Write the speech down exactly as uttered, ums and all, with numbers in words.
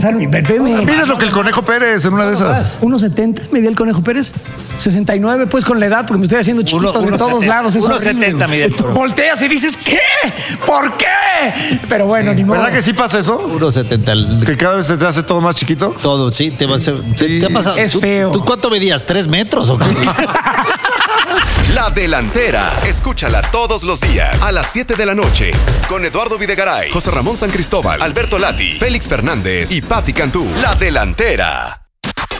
alcanzar mi bebé. Mides lo que el Conejo Pérez en una de esas. uno setenta medía el Conejo Pérez. sesenta y nueve, pues con la edad, porque me estoy haciendo chiquito Uno- de uno todos setenta, lados. Es uno horrible, setenta güey. mide el Toro. Volteas y dices, ¿qué? ¿Por qué? Pero bueno, ni modo. ¿Verdad que sí pasa eso? uno setenta. Que cada vez te hace todo más chiquito. Todo, sí. Te, va a hacer- te- Sí. te ha pasado. Es ¿Tú- feo. ¿Tú cuánto medías? ¿Tres metros o qué? La Delantera. Escúchala todos los días a las siete de la noche con Eduardo Videgaray, José Ramón San Cristóbal, Alberto Lati, Félix Fernández y Patti Cantú. La Delantera.